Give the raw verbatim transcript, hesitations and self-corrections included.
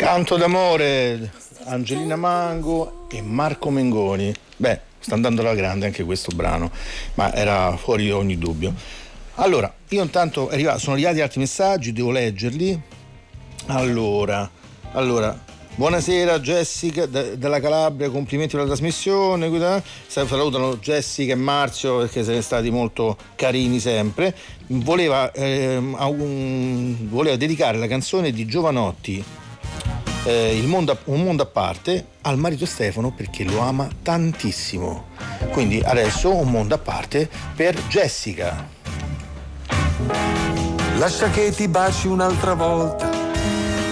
Canto d'amore, Angelina Mango e Marco Mengoni. Beh, sta andando alla grande anche questo brano, ma era fuori ogni dubbio. Allora, io intanto arriva, sono arrivati altri messaggi, devo leggerli. Allora, allora buonasera Jessica de- della Calabria, complimenti per la trasmissione. Salutano Jessica e Marzio perché siete stati molto carini sempre. Voleva, ehm, a un, voleva dedicare la canzone di Giovanotti, eh, il mondo, un mondo a parte, al marito Stefano perché lo ama tantissimo. Quindi adesso un mondo a parte per Jessica. Lascia che ti baci un'altra volta,